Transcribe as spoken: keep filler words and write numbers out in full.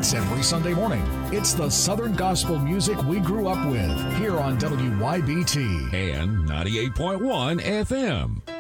nights every Sunday morning. It's the Southern gospel music we grew up with here on W Y B T and ninety-eight point one F M.